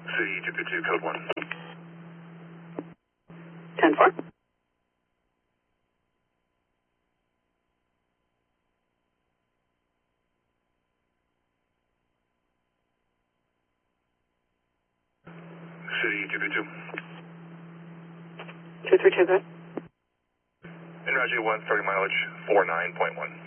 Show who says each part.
Speaker 1: City 222, code 1.
Speaker 2: 10-4.
Speaker 1: City 222.
Speaker 2: 232, good.
Speaker 1: In Roger 1, starting mileage 49.1.